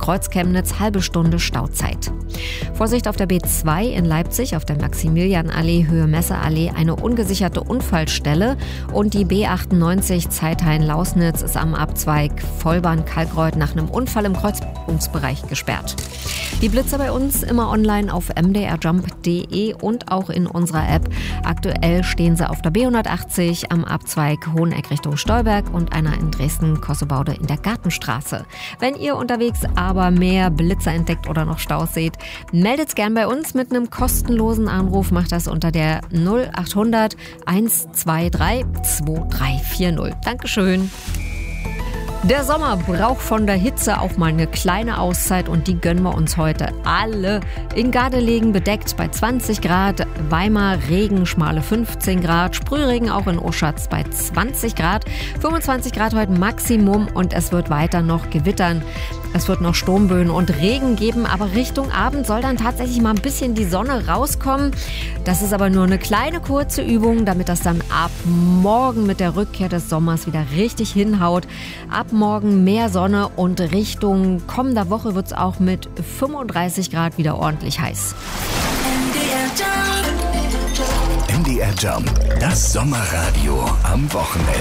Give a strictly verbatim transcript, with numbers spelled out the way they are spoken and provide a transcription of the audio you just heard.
Kreuz Chemnitz, halbe Stunde Stauzeit. Vorsicht auf der B zwei in Leipzig, auf der Maximilianallee, Höhe Messeallee, eine ungesicherte Unfallstelle. Und die B achtundneunzig Zeithain-Lausnitz ist am Abzweig Vollbahn-Kalkreuth nach einem Unfall im Kreuzungsbereich gesperrt. Die Blitzer bei uns immer online auf m d r jump punkt d e und auch in unserer App. Aktuell stehen sie auf der B hundertachtzig am Abzweig Hoheneck Richtung Stolberg und einer in Dresden-Kossebaude in der Gartenstraße. Wenn ihr unterwegs aber mehr Blitzer entdeckt oder noch Staus seht, meldet's gern bei uns mit einem kostenlosen Anruf. Macht das unter der null achthundert eins zwei drei zwei drei vier null. Dankeschön. Der Sommer braucht von der Hitze auch mal eine kleine Auszeit und die gönnen wir uns heute alle. In Gardelegen bedeckt bei zwanzig Grad, Weimar Regen, schmale fünfzehn Grad, Sprühregen auch in Oschatz bei zwanzig Grad, fünfundzwanzig Grad heute Maximum und es wird weiter noch gewittern. Es wird noch Sturmböen und Regen geben, aber Richtung Abend soll dann tatsächlich mal ein bisschen die Sonne rauskommen. Das ist aber nur eine kleine kurze Übung, damit das dann ab morgen mit der Rückkehr des Sommers wieder richtig hinhaut. Ab morgen mehr Sonne und Richtung kommender Woche wird es auch mit fünfunddreißig Grad wieder ordentlich heiß. M D R Jump, das Sommerradio am Wochenende.